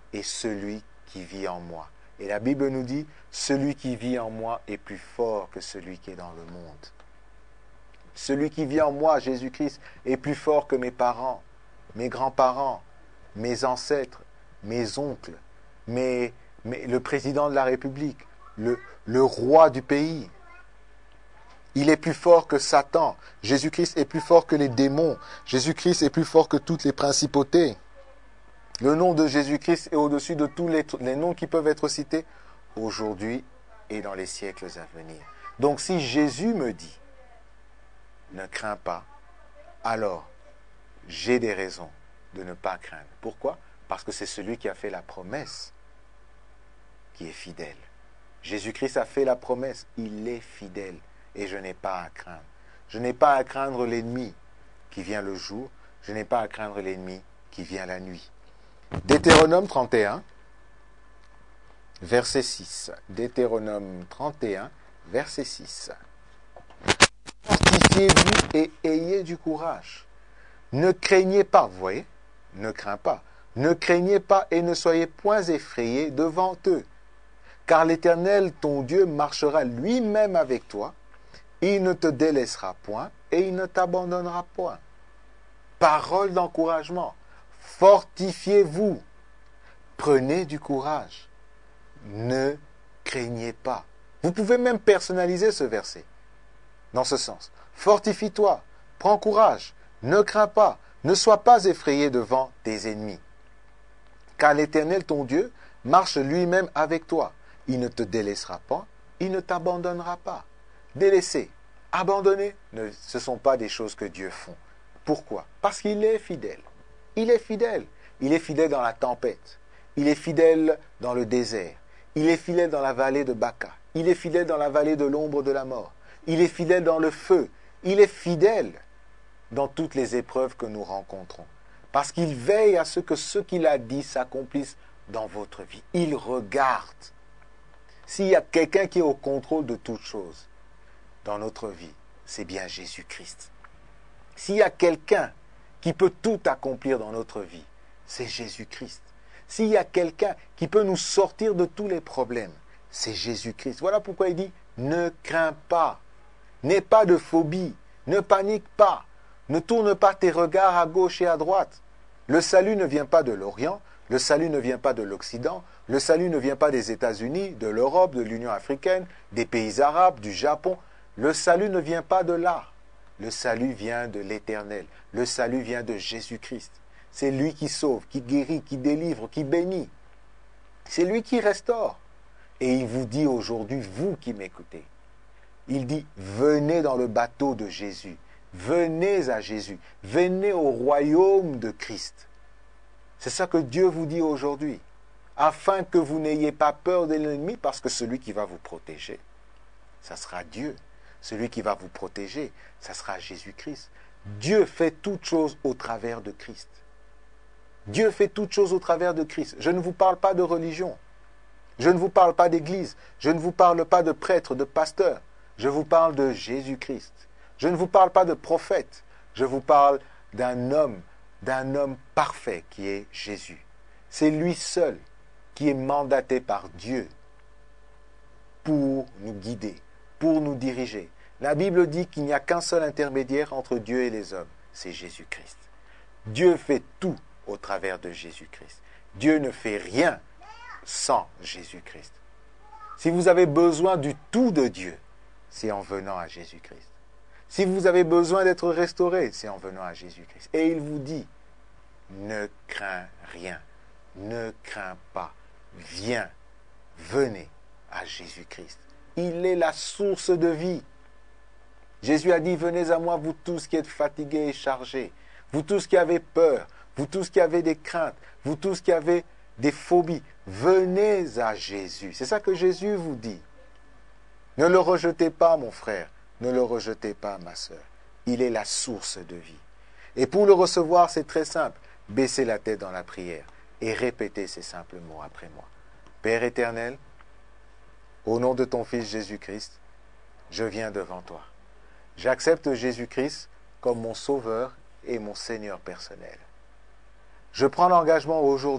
et celui qui vit en moi. Et la Bible nous dit, celui qui vit en moi est plus fort que celui qui est dans le monde. Celui qui vit en moi, Jésus-Christ, est plus fort que mes parents, mes grands-parents, mes ancêtres, mes oncles, le président de la République, le roi du pays. Il est plus fort que Satan. Jésus-Christ est plus fort que les démons. Jésus-Christ est plus fort que toutes les principautés. Le nom de Jésus-Christ est au-dessus de tous les noms qui peuvent être cités aujourd'hui et dans les siècles à venir. Donc si Jésus me dit, ne crains pas, alors j'ai des raisons de ne pas craindre. Pourquoi? Parce que c'est celui qui a fait la promesse qui est fidèle. Jésus-Christ a fait la promesse, il est fidèle et je n'ai pas à craindre. Je n'ai pas à craindre l'ennemi qui vient le jour, je n'ai pas à craindre l'ennemi qui vient la nuit. Deutéronome 31, verset 6. Deutéronome 31, verset 6. Fortifiez-vous et ayez du courage. Ne craignez pas, vous voyez, ne crains pas. Ne craignez pas et ne soyez point effrayés devant eux. Car l'Éternel, ton Dieu, marchera lui-même avec toi. Il ne te délaissera point et il ne t'abandonnera point. Parole d'encouragement. Fortifiez-vous. Prenez du courage. Ne craignez pas. Vous pouvez même personnaliser ce verset dans ce sens. Fortifie-toi. Prends courage. Ne crains pas. Ne sois pas effrayé devant tes ennemis. Car l'Éternel, ton Dieu, marche lui-même avec toi. Il ne te délaissera pas. Il ne t'abandonnera pas. Délaisser, abandonner, ce ne sont pas des choses que Dieu fait. Pourquoi? Parce qu'il est fidèle. Il est fidèle. Il est fidèle dans la tempête. Il est fidèle dans le désert. Il est fidèle dans la vallée de Baca. Il est fidèle dans la vallée de l'ombre de la mort. Il est fidèle dans le feu. Il est fidèle dans toutes les épreuves que nous rencontrons. Parce qu'il veille à ce que ce qu'il a dit s'accomplisse dans votre vie. Il regarde. S'il y a quelqu'un qui est au contrôle de toutes choses dans notre vie, c'est bien Jésus-Christ. S'il y a quelqu'un qui peut tout accomplir dans notre vie, c'est Jésus-Christ. S'il y a quelqu'un qui peut nous sortir de tous les problèmes, c'est Jésus-Christ. Voilà pourquoi il dit, ne crains pas, n'aie pas de phobie, ne panique pas, ne tourne pas tes regards à gauche et à droite. Le salut ne vient pas de l'Orient, le salut ne vient pas de l'Occident, le salut ne vient pas des États-Unis, de l'Europe, de l'Union africaine, des pays arabes, du Japon. Le salut ne vient pas de là. Le salut vient de l'Éternel. Le salut vient de Jésus-Christ. C'est lui qui sauve, qui guérit, qui délivre, qui bénit. C'est lui qui restaure. Et il vous dit aujourd'hui, vous qui m'écoutez, il dit, venez dans le bateau de Jésus. Venez à Jésus. Venez au royaume de Christ. C'est ça que Dieu vous dit aujourd'hui. Afin que vous n'ayez pas peur de l'ennemi, parce que celui qui va vous protéger, ça sera Dieu. Celui qui va vous protéger, ça sera Jésus-Christ. Dieu fait toutes choses au travers de Christ. Dieu fait toutes choses au travers de Christ. Je ne vous parle pas de religion. Je ne vous parle pas d'église. Je ne vous parle pas de prêtre, de pasteur. Je vous parle de Jésus-Christ. Je ne vous parle pas de prophète. Je vous parle d'un homme parfait qui est Jésus. C'est lui seul qui est mandaté par Dieu pour nous guider, pour nous diriger. La Bible dit qu'il n'y a qu'un seul intermédiaire entre Dieu et les hommes, c'est Jésus-Christ. Dieu fait tout au travers de Jésus-Christ. Dieu ne fait rien sans Jésus-Christ. Si vous avez besoin du tout de Dieu, c'est en venant à Jésus-Christ. Si vous avez besoin d'être restauré, c'est en venant à Jésus-Christ. Et il vous dit, ne crains rien, ne crains pas, viens, venez à Jésus-Christ. Il est la source de vie. Jésus a dit, venez à moi, vous tous qui êtes fatigués et chargés, vous tous qui avez peur, vous tous qui avez des craintes, vous tous qui avez des phobies, venez à Jésus. C'est ça que Jésus vous dit. Ne le rejetez pas, mon frère, ne le rejetez pas, ma sœur. Il est la source de vie. Et pour le recevoir, c'est très simple. Baissez la tête dans la prière et répétez ces simples mots après moi. Père éternel, au nom de ton Fils Jésus-Christ, je viens devant toi. J'accepte Jésus-Christ comme mon Sauveur et mon Seigneur personnel. Je prends l'engagement aujourd'hui